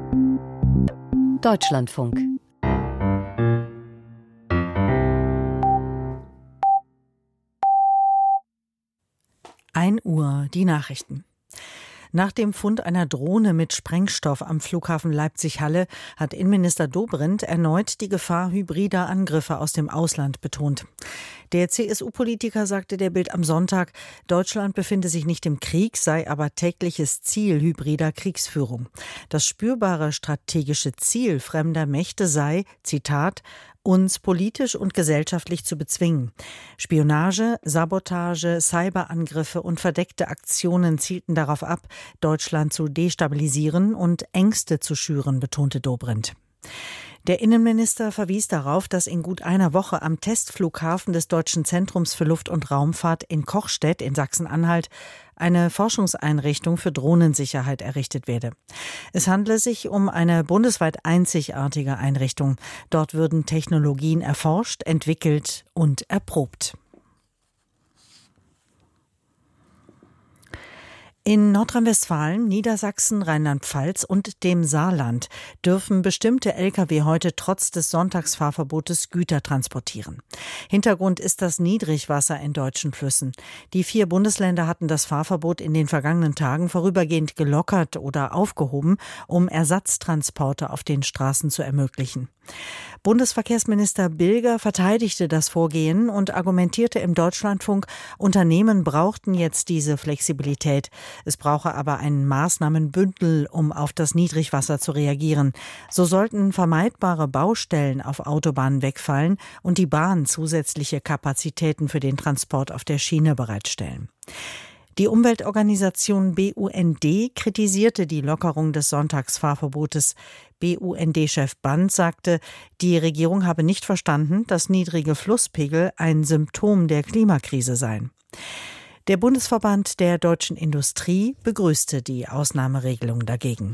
Deutschlandfunk. Uhr, die Nachrichten. Nach dem Fund einer Drohne mit Sprengstoff am Flughafen Leipzig-Halle hat Innenminister Dobrindt erneut die Gefahr hybrider Angriffe aus dem Ausland betont. Der CSU-Politiker sagte der Bild am Sonntag, Deutschland befinde sich nicht im Krieg, sei aber tägliches Ziel hybrider Kriegsführung. Das spürbare strategische Ziel fremder Mächte sei, Zitat, uns politisch und gesellschaftlich zu bezwingen. Spionage, Sabotage, Cyberangriffe und verdeckte Aktionen zielten darauf ab, Deutschland zu destabilisieren und Ängste zu schüren, betonte Dobrindt. Der Innenminister verwies darauf, dass in gut einer Woche am Testflughafen des Deutschen Zentrums für Luft- und Raumfahrt in Kochstedt in Sachsen-Anhalt eine Forschungseinrichtung für Drohnensicherheit errichtet werde. Es handle sich um eine bundesweit einzigartige Einrichtung. Dort würden Technologien erforscht, entwickelt und erprobt. In Nordrhein-Westfalen, Niedersachsen, Rheinland-Pfalz und dem Saarland dürfen bestimmte Lkw heute trotz des Sonntagsfahrverbotes Güter transportieren. Hintergrund ist das Niedrigwasser in deutschen Flüssen. Die 4 Bundesländer hatten das Fahrverbot in den vergangenen Tagen vorübergehend gelockert oder aufgehoben, um Ersatztransporte auf den Straßen zu ermöglichen. Bundesverkehrsminister Bilger verteidigte das Vorgehen und argumentierte im Deutschlandfunk, Unternehmen brauchten jetzt diese Flexibilität. Es brauche aber ein Maßnahmenbündel, um auf das Niedrigwasser zu reagieren. So sollten vermeidbare Baustellen auf Autobahnen wegfallen und die Bahn zusätzliche Kapazitäten für den Transport auf der Schiene bereitstellen. Die Umweltorganisation BUND kritisierte die Lockerung des Sonntagsfahrverbotes. BUND-Chef Band sagte, die Regierung habe nicht verstanden, dass niedrige Flusspegel ein Symptom der Klimakrise seien. Der Bundesverband der deutschen Industrie begrüßte die Ausnahmeregelung dagegen.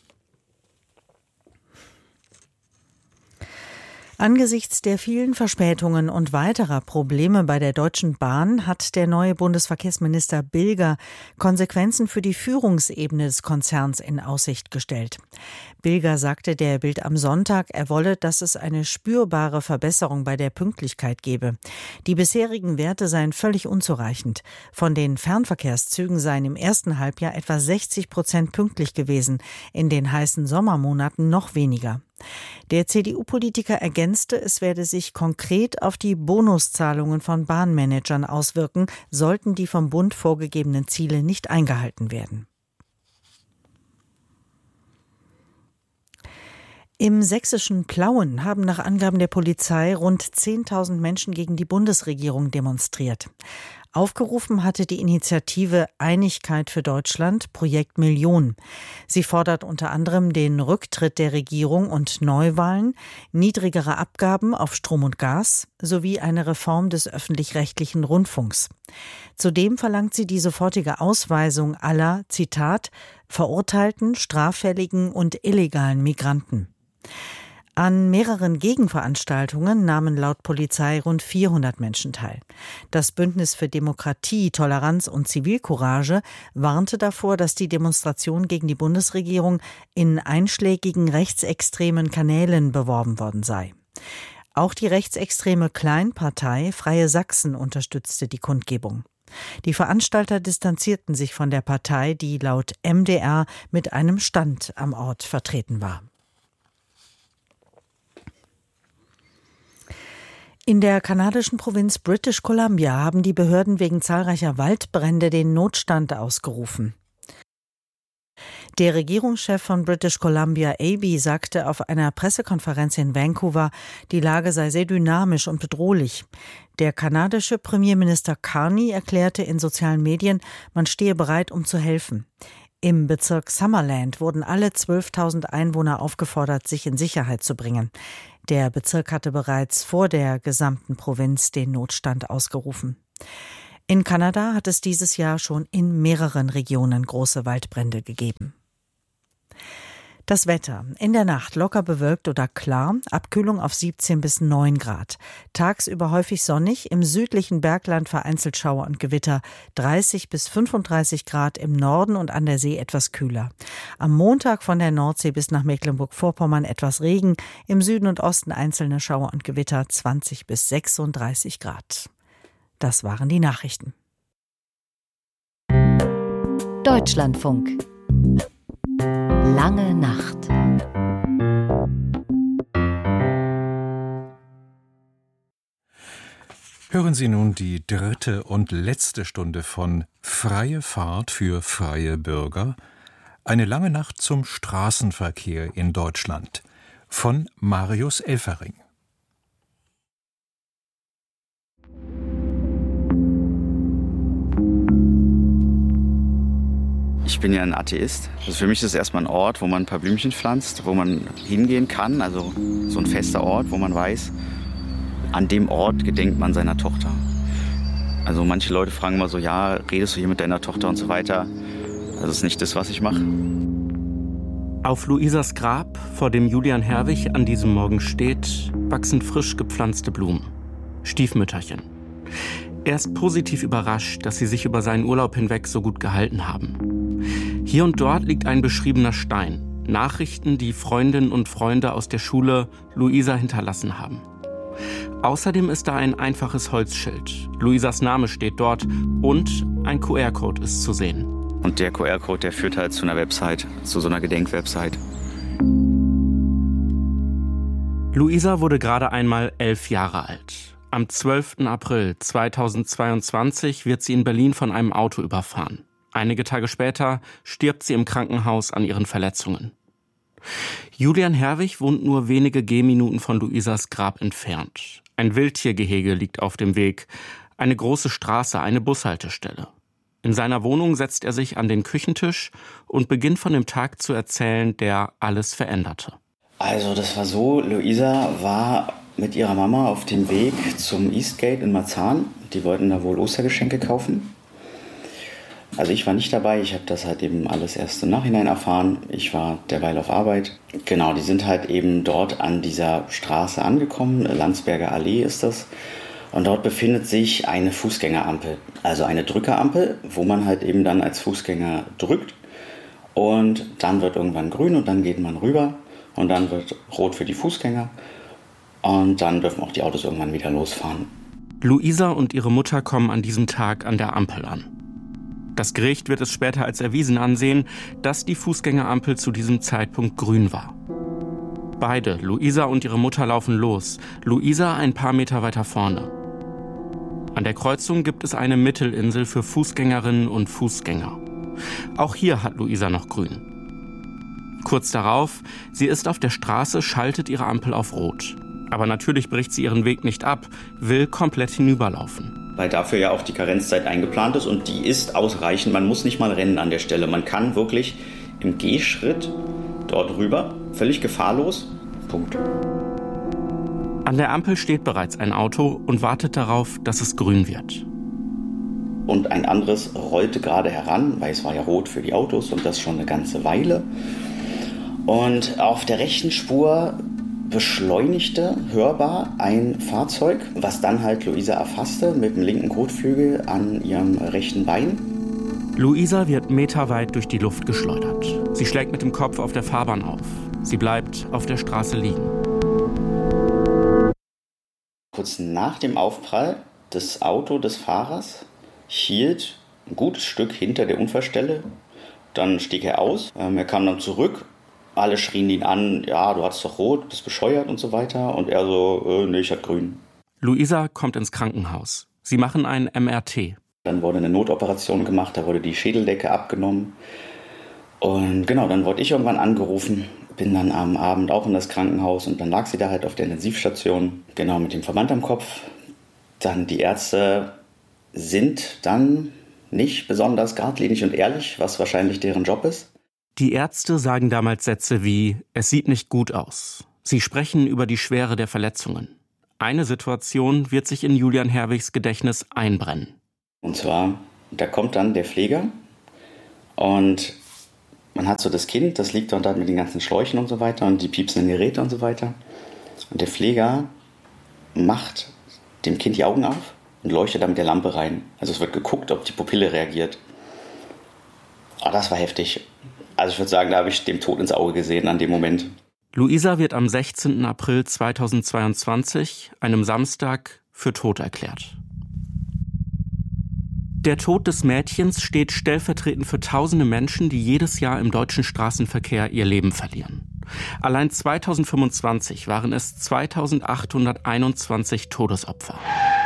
Angesichts der vielen Verspätungen und weiterer Probleme bei der Deutschen Bahn hat der neue Bundesverkehrsminister Bilger Konsequenzen für die Führungsebene des Konzerns in Aussicht gestellt. Bilger sagte der Bild am Sonntag, er wolle, dass es eine spürbare Verbesserung bei der Pünktlichkeit gebe. Die bisherigen Werte seien völlig unzureichend. Von den Fernverkehrszügen seien im ersten Halbjahr etwa 60% pünktlich gewesen, in den heißen Sommermonaten noch weniger. Der CDU-Politiker ergänzte, es werde sich konkret auf die Bonuszahlungen von Bahnmanagern auswirken, sollten die vom Bund vorgegebenen Ziele nicht eingehalten werden. Im sächsischen Plauen haben nach Angaben der Polizei rund 10.000 Menschen gegen die Bundesregierung demonstriert. Aufgerufen hatte die Initiative Einigkeit für Deutschland, Projekt Million. Sie fordert unter anderem den Rücktritt der Regierung und Neuwahlen, niedrigere Abgaben auf Strom und Gas sowie eine Reform des öffentlich-rechtlichen Rundfunks. Zudem verlangt sie die sofortige Ausweisung aller, Zitat, verurteilten, straffälligen und illegalen Migranten. An mehreren Gegenveranstaltungen nahmen laut Polizei rund 400 Menschen teil. Das Bündnis für Demokratie, Toleranz und Zivilcourage warnte davor, dass die Demonstration gegen die Bundesregierung in einschlägigen rechtsextremen Kanälen beworben worden sei. Auch die rechtsextreme Kleinpartei Freie Sachsen unterstützte die Kundgebung. Die Veranstalter distanzierten sich von der Partei, die laut MDR mit einem Stand am Ort vertreten war. In der kanadischen Provinz British Columbia haben die Behörden wegen zahlreicher Waldbrände den Notstand ausgerufen. Der Regierungschef von British Columbia, Aby, sagte auf einer Pressekonferenz in Vancouver, die Lage sei sehr dynamisch und bedrohlich. Der kanadische Premierminister Carney erklärte in sozialen Medien, man stehe bereit, um zu helfen. Im Bezirk Summerland wurden alle 12.000 Einwohner aufgefordert, sich in Sicherheit zu bringen. Der Bezirk hatte bereits vor der gesamten Provinz den Notstand ausgerufen. In Kanada hat es dieses Jahr schon in mehreren Regionen große Waldbrände gegeben. Das Wetter. In der Nacht locker bewölkt oder klar, Abkühlung auf 17 bis 9 Grad. Tagsüber häufig sonnig, im südlichen Bergland vereinzelt Schauer und Gewitter. 30 bis 35 Grad im Norden und an der See etwas kühler. Am Montag von der Nordsee bis nach Mecklenburg-Vorpommern etwas Regen, im Süden und Osten einzelne Schauer und Gewitter 20 bis 36 Grad. Das waren die Nachrichten. Deutschlandfunk. Lange Nacht. Hören Sie nun die dritte und letzte Stunde von Freie Fahrt für freie Bürger. Eine lange Nacht zum Straßenverkehr in Deutschland von Marius Elfering. Ich bin ja ein Atheist. Also für mich ist es erstmal ein Ort, wo man ein paar Blümchen pflanzt, wo man hingehen kann. Also so ein fester Ort, wo man weiß, an dem Ort gedenkt man seiner Tochter. Also manche Leute fragen immer so, ja, redest du hier mit deiner Tochter und so weiter. Das ist nicht das, was ich mache. Auf Luisas Grab, vor dem Julian Herwig an diesem Morgen steht, wachsen frisch gepflanzte Blumen. Stiefmütterchen. Er ist positiv überrascht, dass sie sich über seinen Urlaub hinweg so gut gehalten haben. Hier und dort liegt ein beschriebener Stein. Nachrichten, die Freundinnen und Freunde aus der Schule Luisa hinterlassen haben. Außerdem ist da ein einfaches Holzschild. Luisas Name steht dort und ein QR-Code ist zu sehen. Und der QR-Code, der führt halt zu einer Website, zu so einer Gedenkwebsite. Luisa wurde gerade einmal 11 Jahre alt. Am 12. April 2022 wird sie in Berlin von einem Auto überfahren. Einige Tage später stirbt sie im Krankenhaus an ihren Verletzungen. Julian Herwig wohnt nur wenige Gehminuten von Luisas Grab entfernt. Ein Wildtiergehege liegt auf dem Weg, eine große Straße, eine Bushaltestelle. In seiner Wohnung setzt er sich an den Küchentisch und beginnt von dem Tag zu erzählen, der alles veränderte. Also das war so, Luisa war mit ihrer Mama auf dem Weg zum Eastgate in Marzahn. Die wollten da wohl Ostergeschenke kaufen. Also ich war nicht dabei, ich habe das halt eben alles erst im Nachhinein erfahren. Ich war derweil auf Arbeit. Genau, die sind halt eben dort an dieser Straße angekommen, Landsberger Allee ist das. Und dort befindet sich eine Fußgängerampel, also eine Drückerampel, wo man halt eben dann als Fußgänger drückt. Und dann wird irgendwann grün und dann geht man rüber und dann wird rot für die Fußgänger. Und dann dürfen auch die Autos irgendwann wieder losfahren. Luisa und ihre Mutter kommen an diesem Tag an der Ampel an. Das Gericht wird es später als erwiesen ansehen, dass die Fußgängerampel zu diesem Zeitpunkt grün war. Beide, Luisa und ihre Mutter, laufen los. Luisa ein paar Meter weiter vorne. An der Kreuzung gibt es eine Mittelinsel für Fußgängerinnen und Fußgänger. Auch hier hat Luisa noch grün. Kurz darauf, sie ist auf der Straße, schaltet ihre Ampel auf Rot. Aber natürlich bricht sie ihren Weg nicht ab, will komplett hinüberlaufen. Weil dafür ja auch die Karenzzeit eingeplant ist und die ist ausreichend. Man muss nicht mal rennen an der Stelle. Man kann wirklich im Gehschritt dort rüber, völlig gefahrlos. Punkt. An der Ampel steht bereits ein Auto und wartet darauf, dass es grün wird. Und ein anderes rollte gerade heran, weil es war ja rot für die Autos und das schon eine ganze Weile. Und auf der rechten Spur beschleunigte hörbar ein Fahrzeug, was dann halt Luisa erfasste mit dem linken Kotflügel an ihrem rechten Bein. Luisa wird meterweit durch die Luft geschleudert. Sie schlägt mit dem Kopf auf der Fahrbahn auf. Sie bleibt auf der Straße liegen. Kurz nach dem Aufprall, das Auto des Fahrers hielt ein gutes Stück hinter der Unfallstelle. Dann stieg er aus. Er kam dann zurück. Alle schrien ihn an, ja, du hattest doch rot, bist bescheuert und so weiter. Und er so, nee, ich hatte grün. Luisa kommt ins Krankenhaus. Sie machen ein MRT. Dann wurde eine Notoperation gemacht, da wurde die Schädeldecke abgenommen. Und genau, dann wurde ich irgendwann angerufen. Bin dann am Abend auch in das Krankenhaus und dann lag sie da halt auf der Intensivstation. Genau, mit dem Verband am Kopf. Dann die Ärzte sind dann nicht besonders geradlinig und ehrlich, was wahrscheinlich deren Job ist. Die Ärzte sagen damals Sätze wie, es sieht nicht gut aus. Sie sprechen über die Schwere der Verletzungen. Eine Situation wird sich in Julian Herwigs Gedächtnis einbrennen. Und zwar, da kommt dann der Pfleger und Man hat so das Kind, das liegt dort mit den ganzen Schläuchen und so weiter und die piepsenden Geräte und so weiter. Und der Pfleger macht dem Kind die Augen auf und leuchtet da mit der Lampe rein. Also es wird geguckt, ob die Pupille reagiert. Oh, das war heftig. Also ich würde sagen, da habe ich dem Tod ins Auge gesehen an dem Moment. Luisa wird am 16. April 2022, einem Samstag, für tot erklärt. Der Tod des Mädchens steht stellvertretend für tausende Menschen, die jedes Jahr im deutschen Straßenverkehr ihr Leben verlieren. Allein 2025 waren es 2821 Todesopfer.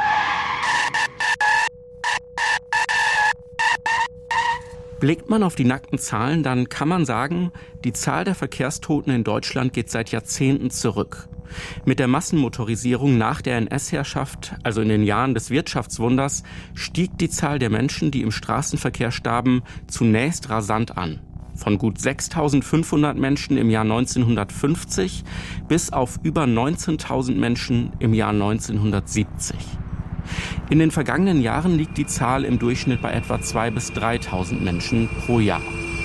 Blickt man auf die nackten Zahlen, dann kann man sagen, die Zahl der Verkehrstoten in Deutschland geht seit Jahrzehnten zurück. Mit der Massenmotorisierung nach der NS-Herrschaft, also in den Jahren des Wirtschaftswunders, stieg die Zahl der Menschen, die im Straßenverkehr starben, zunächst rasant an. Von gut 6.500 Menschen im Jahr 1950 bis auf über 19.000 Menschen im Jahr 1970. In den vergangenen Jahren liegt die Zahl im Durchschnitt bei etwa 2.000 bis 3.000 Menschen pro Jahr.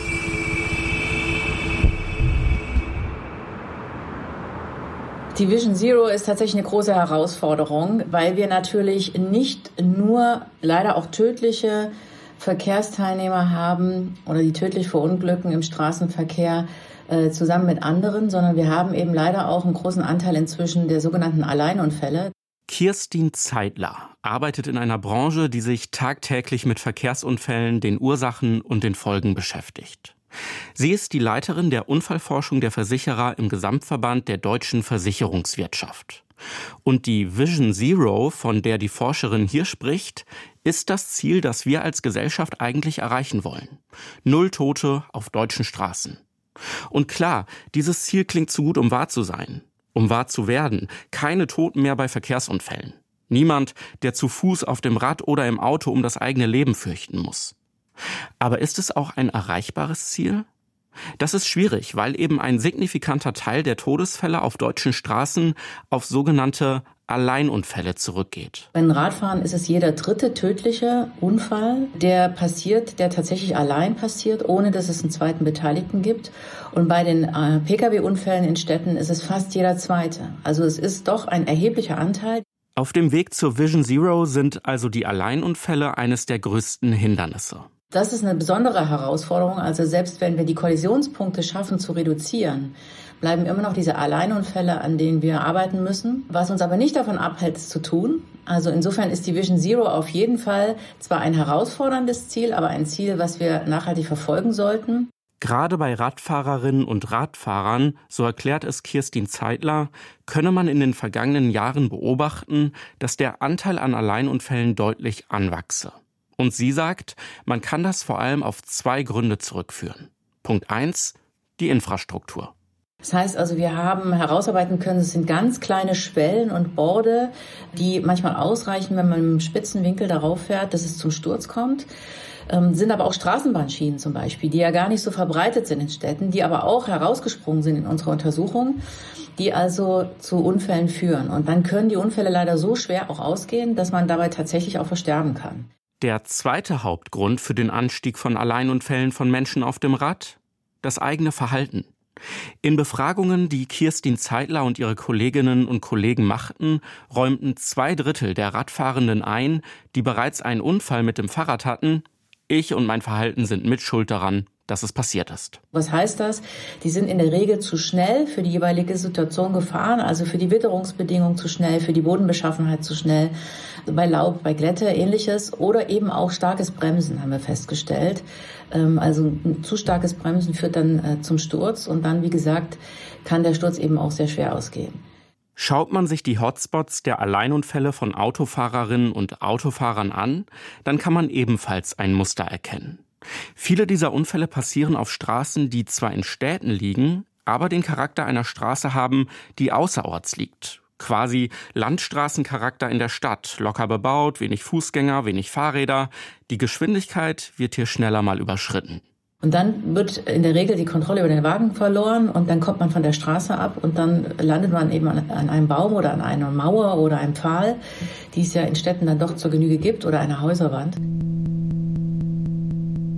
Die Vision Zero ist tatsächlich eine große Herausforderung, weil wir natürlich nicht nur leider auch tödliche Verkehrsteilnehmer haben oder die tödlich verunglücken im Straßenverkehr zusammen mit anderen, sondern wir haben eben leider auch einen großen Anteil inzwischen der sogenannten Alleinunfälle. Kirstin Zeitler arbeitet in einer Branche, die sich tagtäglich mit Verkehrsunfällen, den Ursachen und den Folgen beschäftigt. Sie ist die Leiterin der Unfallforschung der Versicherer im Gesamtverband der deutschen Versicherungswirtschaft. Und die Vision Zero, von der die Forscherin hier spricht, ist das Ziel, das wir als Gesellschaft eigentlich erreichen wollen. 0 Tote auf deutschen Straßen. Und klar, dieses Ziel klingt zu gut, um wahr zu sein. Um wahr zu werden, keine Toten mehr bei Verkehrsunfällen. Niemand, der zu Fuß, auf dem Rad oder im Auto um das eigene Leben fürchten muss. Aber ist es auch ein erreichbares Ziel? Das ist schwierig, weil eben ein signifikanter Teil der Todesfälle auf deutschen Straßen auf sogenannte Alleinunfälle zurückgeht. Beim Radfahren ist es jeder 3. tödliche Unfall, der tatsächlich allein passiert, ohne dass es einen zweiten Beteiligten gibt. Und bei den Pkw-Unfällen in Städten ist es fast jeder 2. Also es ist doch ein erheblicher Anteil. Auf dem Weg zur Vision Zero sind also die Alleinunfälle eines der größten Hindernisse. Das ist eine besondere Herausforderung. Also selbst wenn wir die Kollisionspunkte schaffen zu reduzieren, bleiben immer noch diese Alleinunfälle, an denen wir arbeiten müssen. Was uns aber nicht davon abhält, es zu tun. Also insofern ist die Vision Zero auf jeden Fall zwar ein herausforderndes Ziel, aber ein Ziel, was wir nachhaltig verfolgen sollten. Gerade bei Radfahrerinnen und Radfahrern, so erklärt es Kirstin Zeitler, könne man in den vergangenen Jahren beobachten, dass der Anteil an Alleinunfällen deutlich anwachse. Und sie sagt, man kann das vor allem auf 2 Gründe zurückführen. Punkt 1, die Infrastruktur. Das heißt also, wir haben herausarbeiten können, es sind ganz kleine Schwellen und Borde, die manchmal ausreichen, wenn man im spitzen Winkel darauf fährt, dass es zum Sturz kommt. Sind aber auch Straßenbahnschienen zum Beispiel, die ja gar nicht so verbreitet sind in Städten, die aber auch herausgesprungen sind in unserer Untersuchung, die also zu Unfällen führen. Und dann können die Unfälle leider so schwer auch ausgehen, dass man dabei tatsächlich auch versterben kann. Der zweite Hauptgrund für den Anstieg von Alleinunfällen von Menschen auf dem Rad? Das eigene Verhalten. In Befragungen, die Kirstin Zeitler und ihre Kolleginnen und Kollegen machten, räumten 2/3 der Radfahrenden ein, die bereits einen Unfall mit dem Fahrrad hatten: Ich und mein Verhalten sind mit schuld daran, dass es passiert ist. Was heißt das? Die sind in der Regel zu schnell für die jeweilige Situation gefahren, also für die Witterungsbedingungen zu schnell, für die Bodenbeschaffenheit zu schnell, bei Laub, bei Glätte, ähnliches, oder eben auch starkes Bremsen, haben wir festgestellt. Also ein zu starkes Bremsen führt dann zum Sturz und dann, wie gesagt, kann der Sturz eben auch sehr schwer ausgehen. Schaut man sich die Hotspots der Alleinunfälle von Autofahrerinnen und Autofahrern an, dann kann man ebenfalls ein Muster erkennen. Viele dieser Unfälle passieren auf Straßen, die zwar in Städten liegen, aber den Charakter einer Straße haben, die außerorts liegt. Quasi Landstraßencharakter in der Stadt, locker bebaut, wenig Fußgänger, wenig Fahrräder. Die Geschwindigkeit wird hier schneller mal überschritten. Und dann wird in der Regel die Kontrolle über den Wagen verloren und dann kommt man von der Straße ab und dann landet man eben an einem Baum oder an einer Mauer oder einem Pfahl, die es ja in Städten dann doch zur Genüge gibt, oder einer Häuserwand.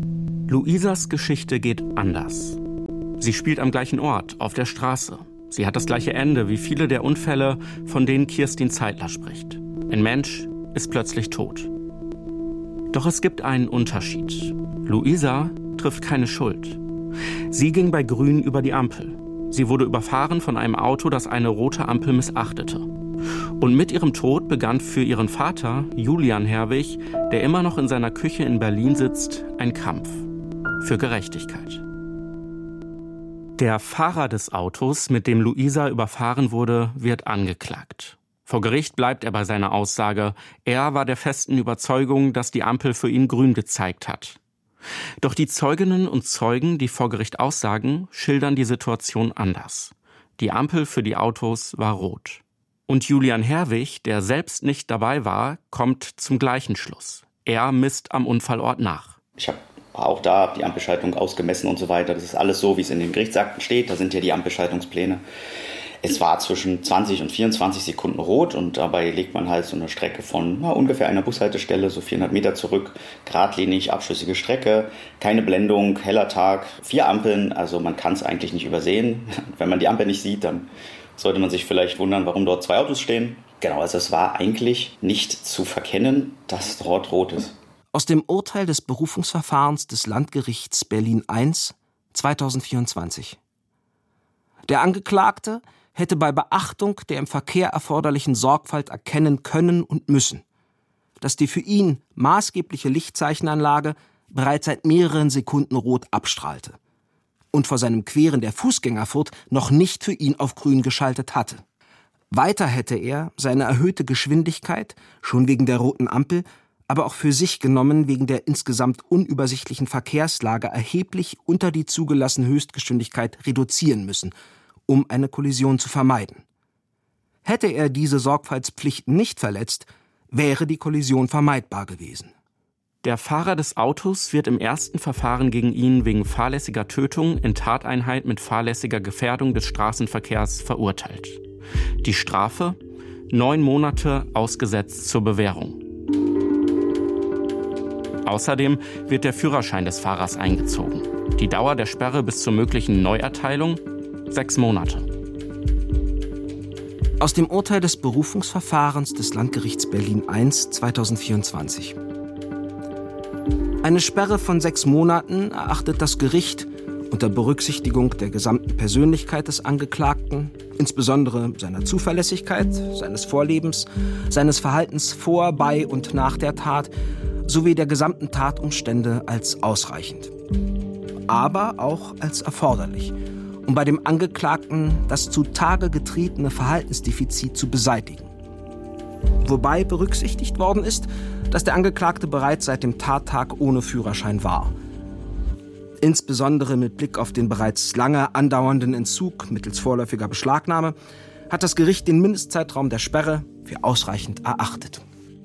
Luisas Geschichte geht anders. Sie spielt am gleichen Ort, auf der Straße. Sie hat das gleiche Ende wie viele der Unfälle, von denen Kirstin Zeitler spricht. Ein Mensch ist plötzlich tot. Doch es gibt einen Unterschied. Luisa trifft keine Schuld. Sie ging bei Grün über die Ampel. Sie wurde überfahren von einem Auto, das eine rote Ampel missachtete. Und mit ihrem Tod begann für ihren Vater, Julian Herwig, der immer noch in seiner Küche in Berlin sitzt, ein Kampf für Gerechtigkeit. Der Fahrer des Autos, mit dem Luisa überfahren wurde, wird angeklagt. Vor Gericht bleibt er bei seiner Aussage. Er war der festen Überzeugung, dass die Ampel für ihn grün gezeigt hat. Doch die Zeuginnen und Zeugen, die vor Gericht aussagen, schildern die Situation anders. Die Ampel für die Autos war rot. Und Julian Herwig, der selbst nicht dabei war, kommt zum gleichen Schluss. Er misst am Unfallort nach. Ich habe auch da die Ampelschaltung ausgemessen und so weiter. Das ist alles so, wie es in den Gerichtsakten steht. Da sind ja die Ampelschaltungspläne. Es war zwischen 20 und 24 Sekunden rot und dabei legt man halt so eine Strecke von ungefähr einer Bushaltestelle, so 400 Meter zurück, geradlinig, abschüssige Strecke, keine Blendung, heller Tag, 4 Ampeln, also man kann es eigentlich nicht übersehen. Wenn man die Ampel nicht sieht, dann sollte man sich vielleicht wundern, warum dort 2 Autos stehen. Genau, also es war eigentlich nicht zu verkennen, dass dort rot ist. Aus dem Urteil des Berufungsverfahrens des Landgerichts Berlin I 2024. Der Angeklagte hätte bei Beachtung der im Verkehr erforderlichen Sorgfalt erkennen können und müssen, dass die für ihn maßgebliche Lichtzeichenanlage bereits seit mehreren Sekunden rot abstrahlte und vor seinem Queren der Fußgängerfurt noch nicht für ihn auf grün geschaltet hatte. Weiter hätte er seine erhöhte Geschwindigkeit, schon wegen der roten Ampel, aber auch für sich genommen wegen der insgesamt unübersichtlichen Verkehrslage erheblich unter die zugelassene Höchstgeschwindigkeit reduzieren müssen, um eine Kollision zu vermeiden. Hätte er diese Sorgfaltspflichten nicht verletzt, wäre die Kollision vermeidbar gewesen. Der Fahrer des Autos wird im ersten Verfahren gegen ihn wegen fahrlässiger Tötung in Tateinheit mit fahrlässiger Gefährdung des Straßenverkehrs verurteilt. Die Strafe: 9 Monate ausgesetzt zur Bewährung. Außerdem wird der Führerschein des Fahrers eingezogen. Die Dauer der Sperre bis zur möglichen Neuerteilung: 6 Monate. Aus dem Urteil des Berufungsverfahrens des Landgerichts Berlin I 2024. Eine Sperre von 6 Monaten erachtet das Gericht unter Berücksichtigung der gesamten Persönlichkeit des Angeklagten, insbesondere seiner Zuverlässigkeit, seines Vorlebens, seines Verhaltens vor, bei und nach der Tat sowie der gesamten Tatumstände als ausreichend, aber auch als erforderlich, um bei dem Angeklagten das zutage getretene Verhaltensdefizit zu beseitigen. Wobei berücksichtigt worden ist, dass der Angeklagte bereits seit dem Tattag ohne Führerschein war. Insbesondere mit Blick auf den bereits lange andauernden Entzug mittels vorläufiger Beschlagnahme hat das Gericht den Mindestzeitraum der Sperre für ausreichend erachtet.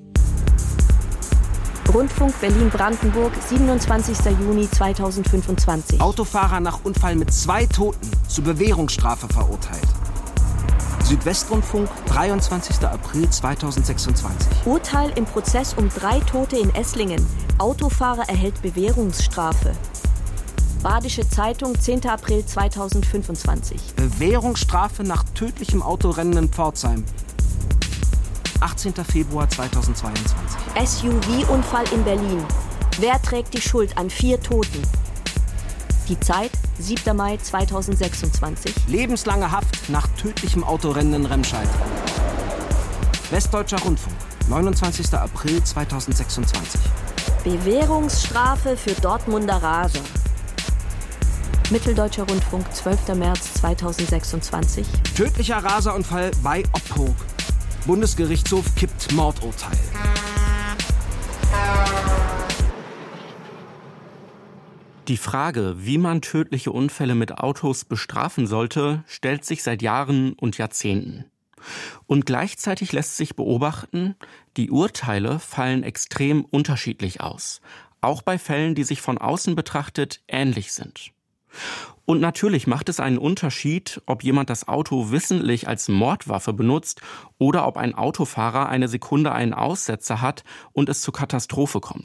Rundfunk Berlin-Brandenburg, 27. Juni 2025. Autofahrer nach Unfall mit 2 Toten zur Bewährungsstrafe verurteilt. Südwestrundfunk, 23. April 2026. Urteil im Prozess um 3 Tote in Esslingen. Autofahrer erhält Bewährungsstrafe. Badische Zeitung, 10. April 2025. Bewährungsstrafe nach tödlichem Autorennen in Pforzheim. 18. Februar 2022. SUV-Unfall in Berlin. Wer trägt die Schuld an 4 Toten? Die Zeit, 7. Mai 2026. Lebenslange Haft nach tödlichem Autorennen in Remscheid. Westdeutscher Rundfunk, 29. April 2026. Bewährungsstrafe für Dortmunder Raser. Mitteldeutscher Rundfunk, 12. März 2026. Tödlicher Raserunfall bei Opphoek. Bundesgerichtshof kippt Mordurteil. Die Frage, wie man tödliche Unfälle mit Autos bestrafen sollte, stellt sich seit Jahren und Jahrzehnten. Und gleichzeitig lässt sich beobachten, die Urteile fallen extrem unterschiedlich aus. Auch bei Fällen, die sich von außen betrachtet ähnlich sind. Und natürlich macht es einen Unterschied, ob jemand das Auto wissentlich als Mordwaffe benutzt oder ob ein Autofahrer eine Sekunde einen Aussetzer hat und es zur Katastrophe kommt.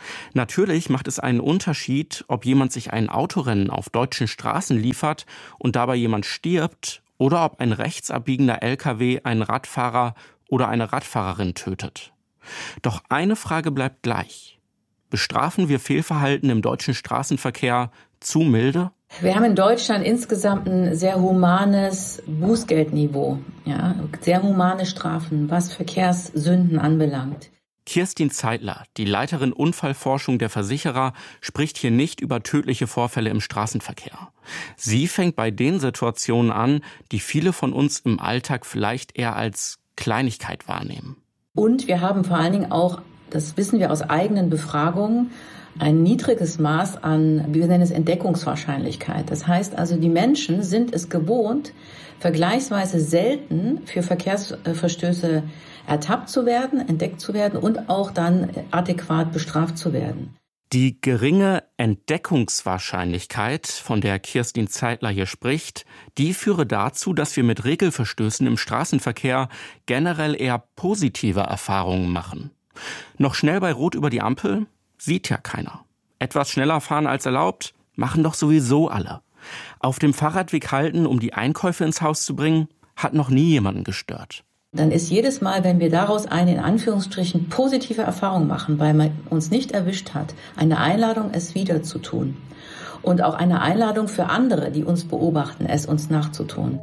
Natürlich macht es einen Unterschied, ob jemand sich ein Autorennen auf deutschen Straßen liefert und dabei jemand stirbt oder ob ein rechtsabbiegender LKW einen Radfahrer oder eine Radfahrerin tötet. Doch eine Frage bleibt gleich. Bestrafen wir Fehlverhalten im deutschen Straßenverkehr zu milde? Wir haben in Deutschland insgesamt ein sehr humanes Bußgeldniveau, ja, sehr humane Strafen, was Verkehrssünden anbelangt. Kirstin Zeitler, die Leiterin Unfallforschung der Versicherer, spricht hier nicht über tödliche Vorfälle im Straßenverkehr. Sie fängt bei den Situationen an, die viele von uns im Alltag vielleicht eher als Kleinigkeit wahrnehmen. Und wir haben vor allen Dingen auch, das wissen wir aus eigenen Befragungen, ein niedriges Maß an, wir nennen es Entdeckungswahrscheinlichkeit. Das heißt also, die Menschen sind es gewohnt, vergleichsweise selten für Verkehrsverstöße ertappt zu werden, entdeckt zu werden und auch dann adäquat bestraft zu werden. Die geringe Entdeckungswahrscheinlichkeit, von der Kirstin Zeitler hier spricht, die führe dazu, dass wir mit Regelverstößen im Straßenverkehr generell eher positive Erfahrungen machen. Noch schnell bei Rot über die Ampel? Sieht ja keiner. Etwas schneller fahren als erlaubt? Machen doch sowieso alle. Auf dem Fahrradweg halten, um die Einkäufe ins Haus zu bringen? Hat noch nie jemanden gestört. Dann ist jedes Mal, wenn wir daraus eine in Anführungsstrichen positive Erfahrung machen, weil man uns nicht erwischt hat, eine Einladung, es wieder zu tun. Und auch eine Einladung für andere, die uns beobachten, es uns nachzutun.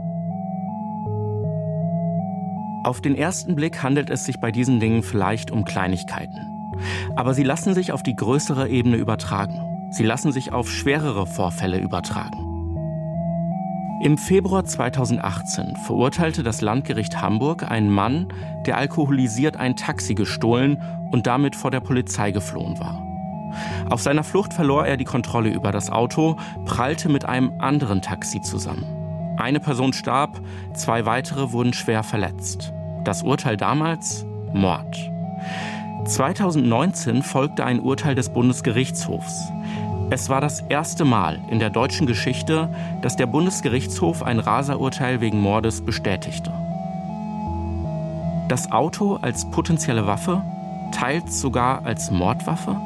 Auf den ersten Blick handelt es sich bei diesen Dingen vielleicht um Kleinigkeiten. Aber sie lassen sich auf die größere Ebene übertragen. Sie lassen sich auf schwerere Vorfälle übertragen. Im Februar 2018 verurteilte das Landgericht Hamburg einen Mann, der alkoholisiert ein Taxi gestohlen und damit vor der Polizei geflohen war. Auf seiner Flucht verlor er die Kontrolle über das Auto, prallte mit einem anderen Taxi zusammen. Eine Person starb, 2 weitere wurden schwer verletzt. Das Urteil damals? Mord. 2019 folgte ein Urteil des Bundesgerichtshofs. Es war das erste Mal in der deutschen Geschichte, dass der Bundesgerichtshof ein Raserurteil wegen Mordes bestätigte. Das Auto als potenzielle Waffe, teils sogar als Mordwaffe?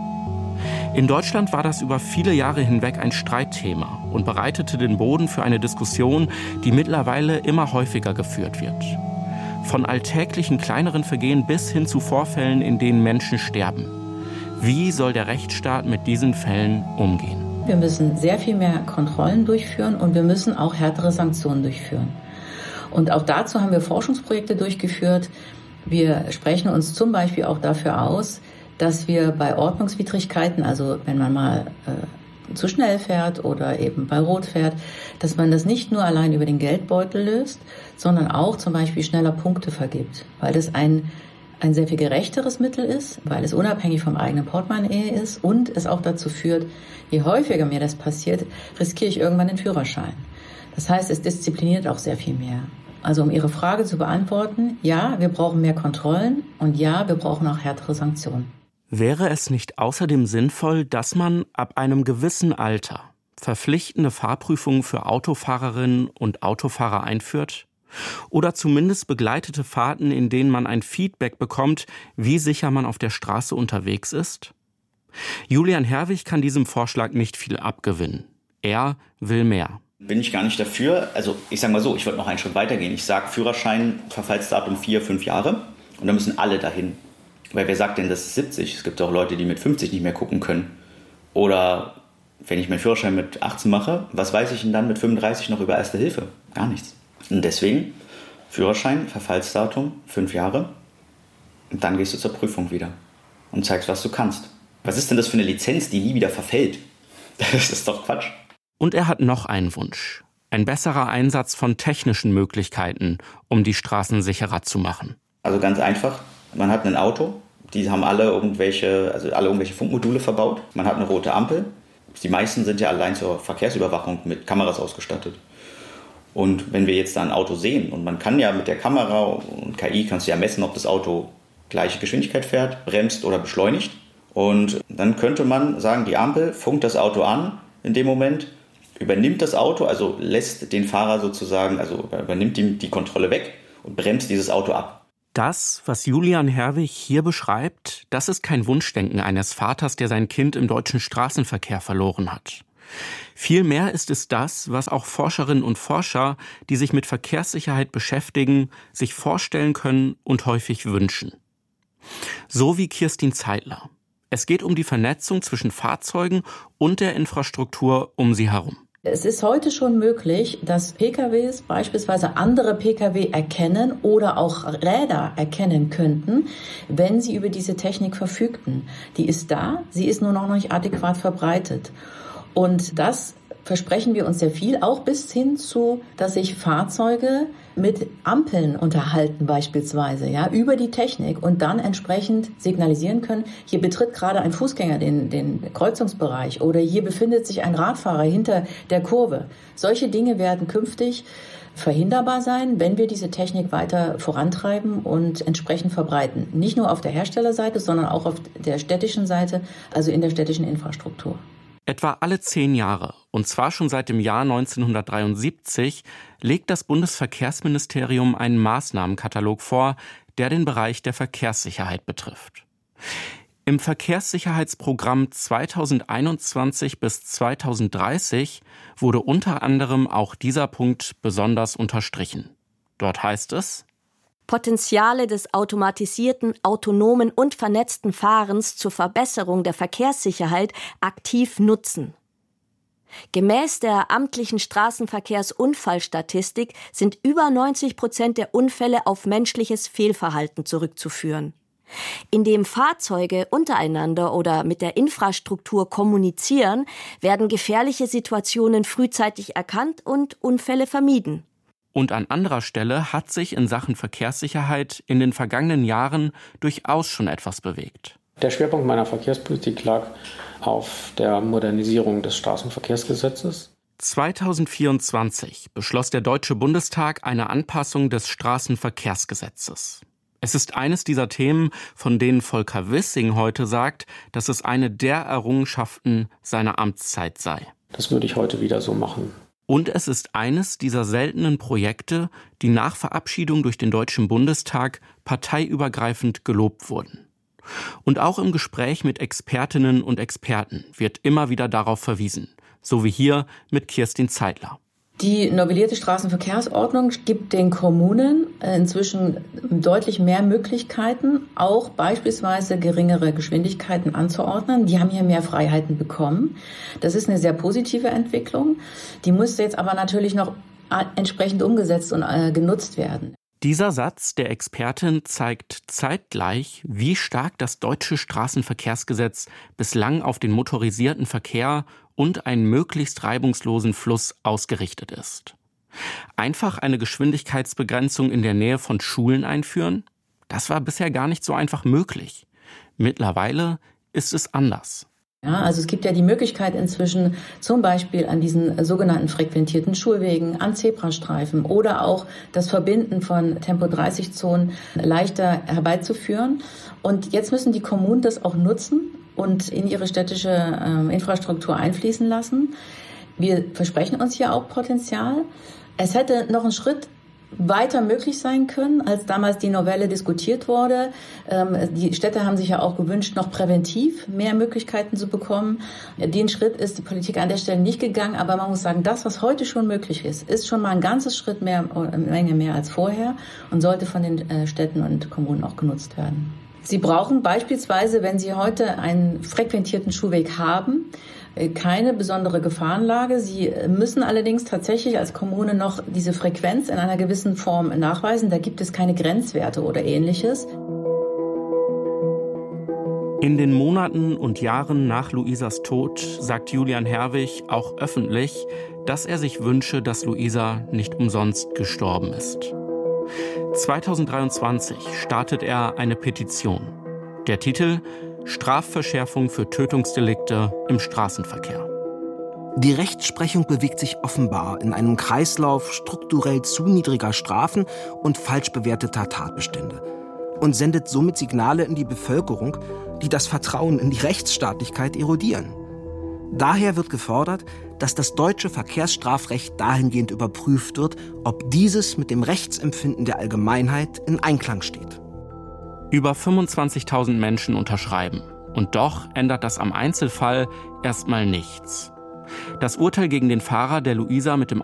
In Deutschland war das über viele Jahre hinweg ein Streitthema und bereitete den Boden für eine Diskussion, die mittlerweile immer häufiger geführt wird. Von alltäglichen kleineren Vergehen bis hin zu Vorfällen, in denen Menschen sterben. Wie soll der Rechtsstaat mit diesen Fällen umgehen? Wir müssen sehr viel mehr Kontrollen durchführen und wir müssen auch härtere Sanktionen durchführen. Und auch dazu haben wir Forschungsprojekte durchgeführt. Wir sprechen uns zum Beispiel auch dafür aus, dass wir bei Ordnungswidrigkeiten, also wenn man mal zu schnell fährt oder eben bei Rot fährt, dass man das nicht nur allein über den Geldbeutel löst, sondern auch zum Beispiel schneller Punkte vergibt, weil das ein sehr viel gerechteres Mittel ist, weil es unabhängig vom eigenen Portemonnaie ist und es auch dazu führt, je häufiger mir das passiert, riskiere ich irgendwann den Führerschein. Das heißt, es diszipliniert auch sehr viel mehr. Also um Ihre Frage zu beantworten, ja, wir brauchen mehr Kontrollen und ja, wir brauchen auch härtere Sanktionen. Wäre es nicht außerdem sinnvoll, dass man ab einem gewissen Alter verpflichtende Fahrprüfungen für Autofahrerinnen und Autofahrer einführt? Oder zumindest begleitete Fahrten, in denen man ein Feedback bekommt, wie sicher man auf der Straße unterwegs ist? Julian Herwig kann diesem Vorschlag nicht viel abgewinnen. Er will mehr. Bin ich gar nicht dafür. Also ich sage mal so, ich würde noch einen Schritt weiter gehen. Ich sage Führerschein, Verfallsdatum 4-5 Jahre und dann müssen alle dahin. Weil wer sagt denn, das ist 70? Es gibt auch Leute, die mit 50 nicht mehr gucken können. Oder wenn ich meinen Führerschein mit 18 mache, was weiß ich denn dann mit 35 noch über Erste Hilfe? Gar nichts. Und deswegen Führerschein, Verfallsdatum, 5 Jahre. Und dann gehst du zur Prüfung wieder und zeigst, was du kannst. Was ist denn das für eine Lizenz, die nie wieder verfällt? Das ist doch Quatsch. Und er hat noch einen Wunsch. Ein besserer Einsatz von technischen Möglichkeiten, um die Straßen sicherer zu machen. Also ganz einfach, man hat ein Auto, die haben alle irgendwelche Funkmodule verbaut. Man hat eine rote Ampel. Die meisten sind ja allein zur Verkehrsüberwachung mit Kameras ausgestattet. Und wenn wir jetzt da ein Auto sehen und man kann ja mit der Kamera und KI kannst du ja messen, ob das Auto gleiche Geschwindigkeit fährt, bremst oder beschleunigt. Und dann könnte man sagen, die Ampel funkt das Auto an in dem Moment, übernimmt das Auto, also lässt den Fahrer sozusagen, also übernimmt ihm die Kontrolle weg und bremst dieses Auto ab. Das, was Julian Herwig hier beschreibt, das ist kein Wunschdenken eines Vaters, der sein Kind im deutschen Straßenverkehr verloren hat. Vielmehr ist es das, was auch Forscherinnen und Forscher, die sich mit Verkehrssicherheit beschäftigen, sich vorstellen können und häufig wünschen. So wie Kirstin Zeitler. Es geht um die Vernetzung zwischen Fahrzeugen und der Infrastruktur um sie herum. Es ist heute schon möglich, dass PKWs beispielsweise andere PKW erkennen oder auch Räder erkennen könnten, wenn sie über diese Technik verfügten. Die ist da, sie ist nur noch nicht adäquat verbreitet. Und das versprechen wir uns sehr viel, auch bis hin zu, dass sich Fahrzeuge mit Ampeln unterhalten beispielsweise, ja, über die Technik und dann entsprechend signalisieren können, hier betritt gerade ein Fußgänger den Kreuzungsbereich oder hier befindet sich ein Radfahrer hinter der Kurve. Solche Dinge werden künftig verhinderbar sein, wenn wir diese Technik weiter vorantreiben und entsprechend verbreiten. Nicht nur auf der Herstellerseite, sondern auch auf der städtischen Seite, also in der städtischen Infrastruktur. Etwa alle 10 Jahre, und zwar schon seit dem Jahr 1973, legt das Bundesverkehrsministerium einen Maßnahmenkatalog vor, der den Bereich der Verkehrssicherheit betrifft. Im Verkehrssicherheitsprogramm 2021 bis 2030 wurde unter anderem auch dieser Punkt besonders unterstrichen. Dort heißt es: Potenziale des automatisierten, autonomen und vernetzten Fahrens zur Verbesserung der Verkehrssicherheit aktiv nutzen. Gemäß der amtlichen Straßenverkehrsunfallstatistik sind über 90% der Unfälle auf menschliches Fehlverhalten zurückzuführen. Indem Fahrzeuge untereinander oder mit der Infrastruktur kommunizieren, werden gefährliche Situationen frühzeitig erkannt und Unfälle vermieden. Und an anderer Stelle hat sich in Sachen Verkehrssicherheit in den vergangenen Jahren durchaus schon etwas bewegt. Der Schwerpunkt meiner Verkehrspolitik lag auf der Modernisierung des Straßenverkehrsgesetzes. 2024 beschloss der Deutsche Bundestag eine Anpassung des Straßenverkehrsgesetzes. Es ist eines dieser Themen, von denen Volker Wissing heute sagt, dass es eine der Errungenschaften seiner Amtszeit sei. Das würde ich heute wieder so machen. Und es ist eines dieser seltenen Projekte, die nach Verabschiedung durch den Deutschen Bundestag parteiübergreifend gelobt wurden. Und auch im Gespräch mit Expertinnen und Experten wird immer wieder darauf verwiesen, so wie hier mit Kirstin Zeitler. Die novellierte Straßenverkehrsordnung gibt den Kommunen inzwischen deutlich mehr Möglichkeiten, auch beispielsweise geringere Geschwindigkeiten anzuordnen. Die haben hier mehr Freiheiten bekommen. Das ist eine sehr positive Entwicklung. Die muss jetzt aber natürlich noch entsprechend umgesetzt und genutzt werden. Dieser Satz der Expertin zeigt zeitgleich, wie stark das deutsche Straßenverkehrsgesetz bislang auf den motorisierten Verkehr und einen möglichst reibungslosen Fluss ausgerichtet ist. Einfach eine Geschwindigkeitsbegrenzung in der Nähe von Schulen einführen? Das war bisher gar nicht so einfach möglich. Mittlerweile ist es anders. Ja, also es gibt ja die Möglichkeit inzwischen zum Beispiel an diesen sogenannten frequentierten Schulwegen, an Zebrastreifen oder auch das Verbinden von Tempo-30-Zonen leichter herbeizuführen. Und jetzt müssen die Kommunen das auch nutzen und in ihre städtische Infrastruktur einfließen lassen. Wir versprechen uns hier auch Potenzial. Es hätte noch einen Schritt weiter möglich sein können, als damals die Novelle diskutiert wurde. Die Städte haben sich ja auch gewünscht, noch präventiv mehr Möglichkeiten zu bekommen. Den Schritt ist die Politik an der Stelle nicht gegangen, aber man muss sagen, das, was heute schon möglich ist schon mal ein ganzes Schritt Menge mehr als vorher und sollte von den Städten und Kommunen auch genutzt werden. Sie brauchen beispielsweise, wenn Sie heute einen frequentierten Schulweg haben, keine besondere Gefahrenlage. Sie müssen allerdings tatsächlich als Kommune noch diese Frequenz in einer gewissen Form nachweisen. Da gibt es keine Grenzwerte oder Ähnliches. In den Monaten und Jahren nach Luisas Tod sagt Julian Herwig auch öffentlich, dass er sich wünsche, dass Luisa nicht umsonst gestorben ist. 2023 startet er eine Petition. Der Titel: Strafverschärfung für Tötungsdelikte im Straßenverkehr. Die Rechtsprechung bewegt sich offenbar in einem Kreislauf strukturell zu niedriger Strafen und falsch bewerteter Tatbestände und sendet somit Signale in die Bevölkerung, die das Vertrauen in die Rechtsstaatlichkeit erodieren. Daher wird gefordert, dass das deutsche Verkehrsstrafrecht dahingehend überprüft wird, ob dieses mit dem Rechtsempfinden der Allgemeinheit in Einklang steht. Über 25.000 Menschen unterschreiben. Und doch ändert das am Einzelfall erstmal nichts. Das Urteil gegen den Fahrer, der Luisa mit dem